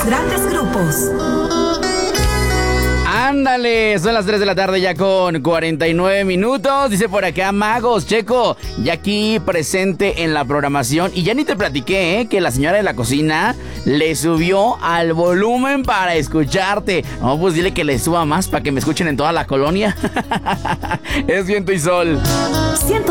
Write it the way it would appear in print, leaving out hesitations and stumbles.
grandes grupos. Ándale, son las 3 de la tarde ya con 49 minutos. Dice por acá Magos, Checo, ya aquí presente en la programación. Y ya ni te platiqué, que la señora de la cocina le subió al volumen para escucharte. No, pues dile que le suba más para que me escuchen en toda la colonia. Es Viento y Sol.